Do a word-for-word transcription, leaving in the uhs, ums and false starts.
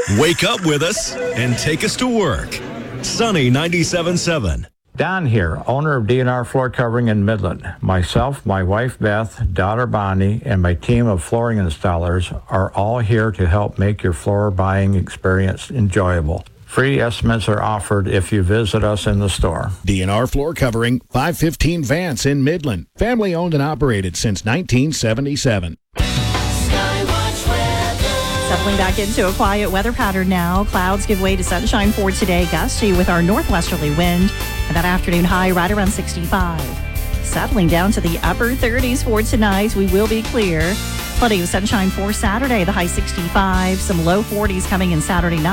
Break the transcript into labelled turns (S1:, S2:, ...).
S1: Wake up with us and take us to work. Sunny ninety-seven point seven.
S2: Don here, owner of D N R Floor Covering in Midland. Myself, my wife Beth, daughter Bonnie, and my team of flooring installers are all here to help make your floor buying experience enjoyable. Free estimates are offered if you visit us in the store.
S3: D N R Floor Covering, five fifteen Vance in Midland. Family owned and operated since nineteen seventy-seven.
S4: Settling back into a quiet weather pattern now. Clouds give way to sunshine for today, gusty with our northwesterly wind. And that afternoon high right around sixty-five. Settling down to the upper thirties for tonight. We will be clear. Plenty of sunshine for Saturday, the high sixty-five. Some low forties coming in Saturday night.